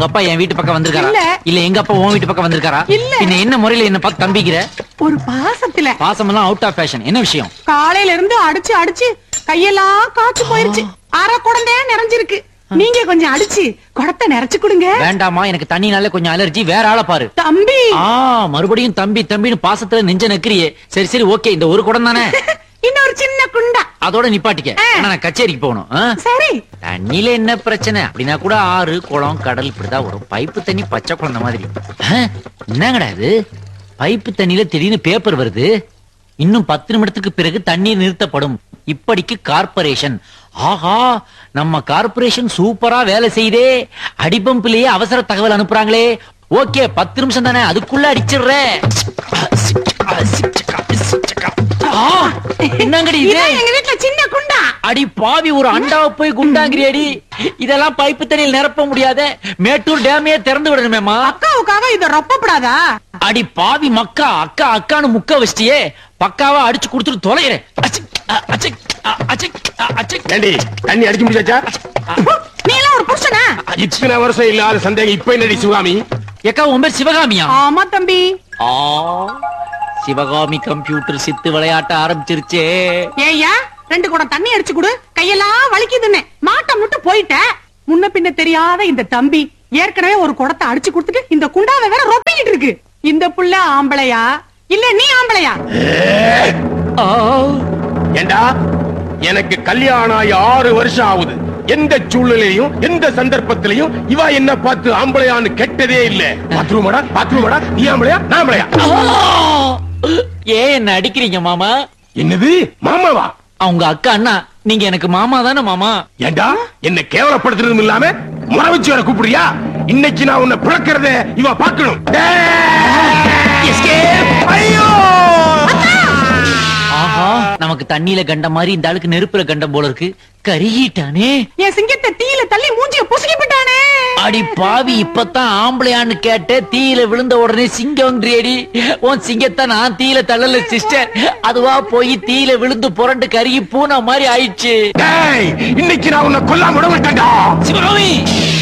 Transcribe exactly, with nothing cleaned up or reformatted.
உங்க அப்பா என் வீட்டு பக்கம் வந்திருக்காரா? இல்ல. இல்ல எங்க அப்பா உன் வீட்டு பக்கம் வந்திருக்காரா? இல்ல. பின்ன என்ன முறையில என்ன பார்த்து தம்பிக்கிற? ஒரு பாசத்துல பாசம் எல்லாம் அவுட் ஆஃப் ஃபேஷன். என்ன விஷயம்? காலையில இருந்து அடிச்சு அடிச்சு கையெல்லாம் காய்ச்சி போயிருச்சு. அரை குடந்தையா நிறைஞ்சிருக்கு. நீங்க கொஞ்சம் அடிச்சு குடத்தை நிறைச்சு கொடுங்க. வேண்டாமா, எனக்கு தண்ணினால கொஞ்சம் அலர்ஜி. வேற ஆளை பாரு. தம்பி ஆ மறுபடியும் தம்பி தம்பின்னு பாசத்துல நெஞ்ச நக்கிரியே. சரி சரி ஓகே, இந்த ஒரு குடம் தானே. இன்னொரு சின்ன குண்டா அதோட நிப்பாட்டிக்க. ஆனா நான் கச்சேரிக்கு போகணும். ஆ? சரி. தண்ணியில என்ன பிரச்சனை? அப்படின்னா கூட ஆறு குளம் கடல் இப்படிதான் வரும். பைப்பு தண்ணி பச்சை குழந்தை மாதிரி. ஆ? என்னங்கடா இது? பைப்பு தண்ணியில திடீர்னு பேப்பர் வருது. இன்னும் பத்து நிமிடத்துக்கு பிறகு தண்ணீர் நிறுத்தப்படும். இப்படிக்கு கார்பரேஷன். ஆஹா, நம்ம கார்பரேஷன் சூப்பரா வேலை செய்தே. அடிபம்பிலேயே அவசர தகவல் அனுப்புறாங்களே. ஓகே, பத்து நிமிஷம் தானே, அதுக்குள்ள அடிச்சிடுறேன். என்னங்கடி இது? இதான் எங்க வீட்டுல சின்ன குண்டா. அடி பாவி, ஒரு அண்டாவை போய் குண்டாங்கிறியடி. இதெல்லாம் பைப்பு தண்ணியில் நிரப்ப முடியாத. மேட்டூர் டேமையே திறந்து விடணுமேமா. அக்காவுக்காக இத ரொப்பப்படாதா? அடி பாவி மக்கா, அக்கா அக்கான்னு முக்க வச்சிட்டியே. பக்காவா அடிச்சு கொடுத்துட்டு தொலைகிறேன். ஏண்டி தண்ணி அடிச்சு முடிச்சாச்சா? நீ எல்லாம் ஒரு புருஷனா? இத்தனை வருஷம் இல்லாத சந்தேகம் இப்ப என்னடி சிவகாமி? ஏக்கா உன் பேர் சிவகாமியா? ஆமா தம்பி. ஆ, சிவகாமி கம்ப்யூட்டர் சித்து விளையாட்ட ஆரம்பிச்சிருச்சே. ஏய்யா, ரெண்டு குடம் தண்ணி அடிச்சு கொடு. கையெல்லாம் வலிக்குதுன்னு மாட்டம் விட்டு போயிட்ட. முன்ன பின்ன தெரியாத இந்த தம்பி ஏற்கனவே ஒரு குடத்தை அடிச்சு கொடுத்துட்டு இந்த குண்டாவை வேற ரொப்பிக்கிட்டு இருக்கு. இந்த புள்ள ஆம்பளையா இல்ல நீ ஆம்பளையா? ஏண்டா, எனக்கு கல்யாணம் ஆகி ஆறு வருஷம் ஆகுது. எந்த சூழ்நிலையும் எந்த சந்தர்ப்பத்திலையும் இவ என்ன பார்த்து ஆம்பளையான்னு கெட்டதே இல்ல. பாத்ரூமடா பாத்ரூமடா, நீ ஆம்பளையா நான் ஆம்பளையா? ஏன் என்ன அடிக்கிறீங்க மாமா? என்னது மாமாவா? அவங்க அக்கா அண்ணா, நீங்க எனக்கு மாமா தானே மாமா? ஏண்டா, என்ன கேவலப்படுத்துறதும் இல்லாம முறை வச்சு வர கூப்பிடுறியா? இன்னைக்கு நான் உன்னை பிளக்கிறத இவ பாக்கணும். ஐயோ! ஆஹா, நமக்கு தண்ணியில கண்ட மாதிரி இந்த ஆளுக்கு நெருப்புல கண்டம் போல இருக்கு. கருகிட்டானே. என் சிங்கத்தை தீயில தள்ளி மூஞ்சிய புசுக்கி விட்டானே. அடி பாவி, இப்பதான் ஆம்பளையான்னு கேட்ட. தீயில விழுந்த உடனே சிங்கம்ன்றேடி. உன் சிங்கத்தை நான் தீயில தள்ளல சிஸ்டர். அதுவா போய் தீயில விழுந்து புரண்டு கருகி பூனா மாதிரி ஆயிடுச்சு. இன்னைக்கு நான் உன்னை கொல்லாம விட மாட்டேன்டா. சிவகாமி